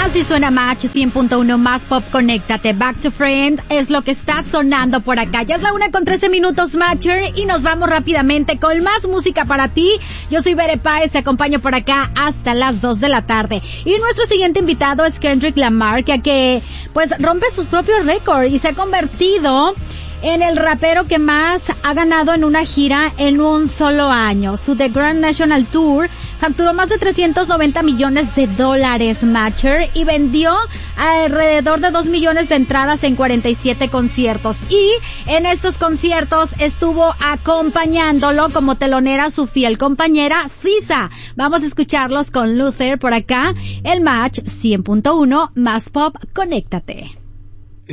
Así suena Match 100.1 más pop, conéctate. Back to Friend es lo que está sonando por acá. Ya es la 1:13 Matcher, y nos vamos rápidamente con más música para ti. Yo soy Bere Páez, te acompaño por acá hasta las 2 de la tarde. Y nuestro siguiente invitado es Kendrick Lamar, que pues rompe sus propios récords y se ha convertido en el rapero que más ha ganado en una gira en un solo año. Su The Grand National Tour facturó más de $390 millones, Matcher, y vendió alrededor de 2 millones de entradas en 47 conciertos. Y en estos conciertos estuvo acompañándolo como telonera su fiel compañera SZA. Vamos a escucharlos con Luther por acá, el Match 100.1 más pop, conéctate.